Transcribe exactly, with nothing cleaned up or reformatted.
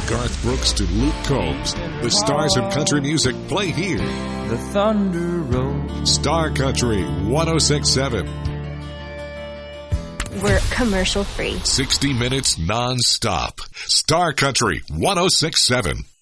Garth Brooks to Luke Combs, the stars of country music play here. The thunder rolls. Star Country one oh six point seven. We're commercial free. sixty minutes non-stop. Star Country one oh six point seven.